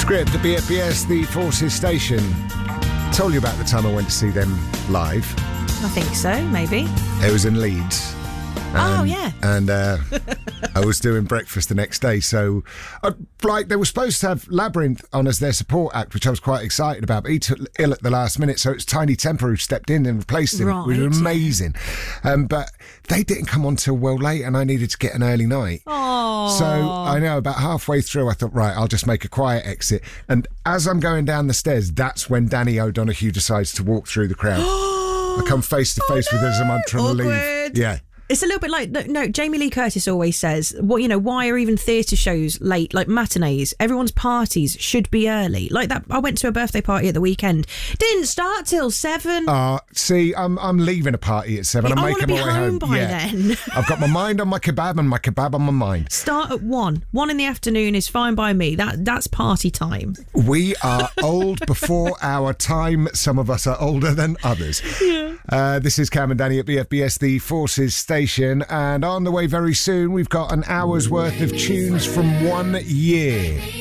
Script at BFBS, the Forces Station. Told you about the time I went to see them live. I think so, maybe. It was in Leeds. Oh, yeah. And I was doing breakfast the next day. So, they were supposed to have Labyrinth on as their support act, which I was quite excited about. But he took ill at the last minute. So it's Tiny Temper who stepped in and replaced him, which was amazing. But they didn't come on till well late and I needed to get an early night. Oh. So I know about halfway through, I thought, right, I'll just make a quiet exit. And as I'm going down the stairs, that's when Danny O'Donoghue decides to walk through the crowd. I come face to face with her as I'm trying to leave. Yeah. It's a little bit like, no, Jamie Lee Curtis always says, why are even theatre shows late, like matinees? Everyone's parties should be early. Like that, I went to a birthday party at the weekend. Didn't start till 7. See, I'm leaving a party at 7. I'm making my way home by then. I've got my mind on my kebab and my kebab on my mind. Start at 1. 1 in the afternoon is fine by me. That's party time. We are old before our time. Some of us are older than others. Yeah. This is Cam and Danny at BFBS, the Forces Station. And on the way very soon, we've got an hour's worth of tunes from 1 year.